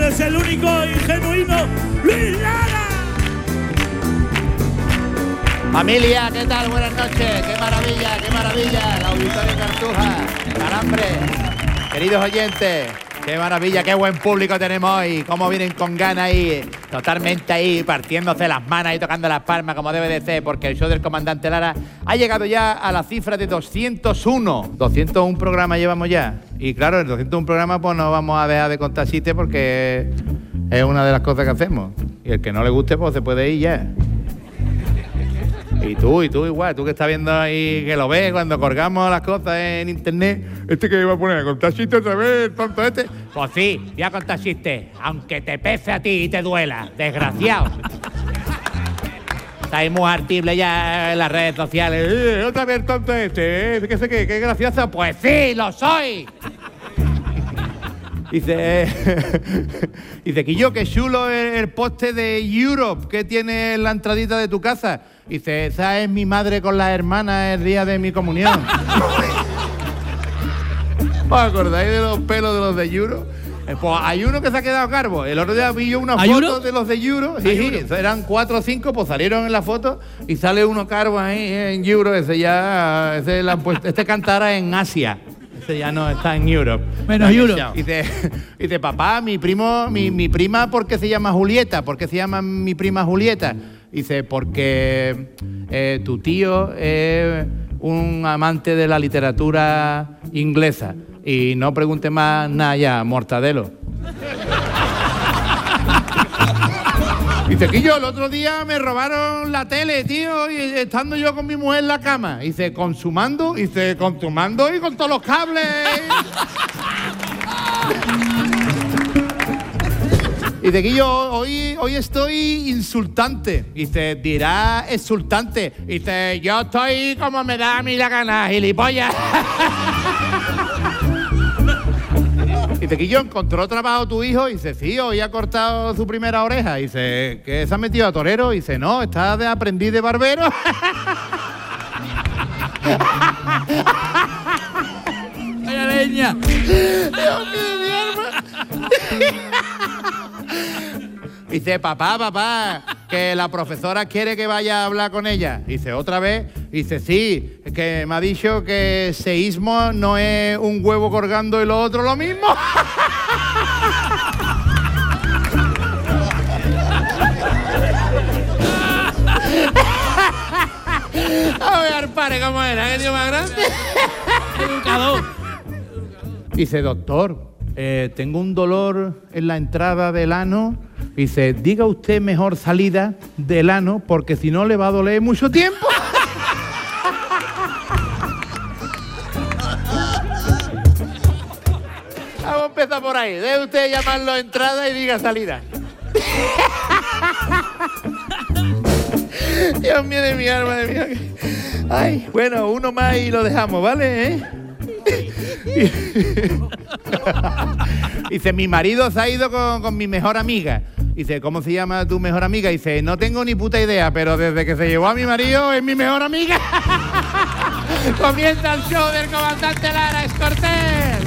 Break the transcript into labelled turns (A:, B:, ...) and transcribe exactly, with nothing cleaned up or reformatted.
A: es el único y genuino Luis Lara.
B: Familia, ¿qué tal? Buenas noches. Qué maravilla, qué maravilla. El Auditorio Cartuja, Calambre. Queridos oyentes, qué maravilla, qué buen público tenemos hoy. Cómo vienen con ganas ahí, totalmente ahí, partiéndose las manos y tocando las palmas como debe de ser, porque el show del Comandante Lara ha llegado ya a la cifra de doscientos uno. doscientos uno programas llevamos ya. Y claro, en doscientos uno programas pues no vamos a dejar de contar chistes porque es una de las cosas que hacemos. Y el que no le guste pues se puede ir ya. Y tú, y tú igual, tú que estás viendo ahí, que lo ves cuando colgamos las cosas en internet. ¿Este que iba a poner a contar chistes otra vez, tonto este? Pues sí, voy a contar chistes, aunque te pese a ti y te duela, desgraciado. Estáis muy artibles ya en las redes sociales. Eh, otra vez tonto este, ¿eh? ¿Qué sé qué? ¿Qué gracioso? Pues sí, lo soy. Dice, dice que yo, qué chulo el, el poste de Europe que tiene en la entradita de tu casa. Dice, esa es mi madre con las hermanas el día de mi comunión. ¿Os acordáis de los pelos de los de Europe? Eh, pues hay uno que se ha quedado calvo. El otro día vi yo una foto
A: Euro?
B: de los de Europe. Sí, sí, eran cuatro o cinco, pues salieron en la foto y sale uno calvo ahí en Europe. Ese ya, ese le han puesto, este cantará en Asia. Ese ya no está en Europe.
A: Menos Europe.
B: Dice, dice, papá, mi primo, mi, mi prima, ¿por qué se llama Julieta? ¿Por qué se llama mi prima Julieta? Dice, porque eh, tu tío es un amante de la literatura inglesa. Y no pregunte más nada ya, Mortadelo. Dice que yo el otro día me robaron la tele, tío, y estando yo con mi mujer en la cama. Dice, consumando, dice, consumando y con todos los cables. Dice que yo hoy, hoy estoy insultante. Dice, dirá exultante. Dice, yo estoy como me da a mí la gana, gilipollas. Dice que yo encontró trabajo tu hijo. Dice, sí, hoy ha cortado su primera oreja. Dice, ¿que se ha metido a torero? Dice, no, está de aprendiz de barbero.
A: ¡Vaya leña!
B: Dios mío, mi alma. Dice, papá, papá, que la profesora quiere que vaya a hablar con ella. Dice, ¿otra vez? Dice, sí, que me ha dicho que seísmo no es un huevo colgando y lo otro lo mismo. A ver, pare, ¿cómo era? ¿Qué tío más grande?
A: Educador.
B: Dice, doctor, eh, tengo un dolor en la entrada del ano. Dice, diga usted mejor salida del ano, porque si no le va a doler mucho tiempo. Vamos a empezar por ahí. Debe usted llamarlo entrada y diga salida. Dios mío de mi alma, de mi alma. Ay, bueno, uno más y lo dejamos, ¿vale? ¿Eh? Dice, mi marido se ha ido con, con mi mejor amiga. Dice, ¿cómo se llama tu mejor amiga? Dice, no tengo ni puta idea, pero desde que se llevó a mi marido es mi mejor amiga. Comienza el show del Comandante Lara Escortés.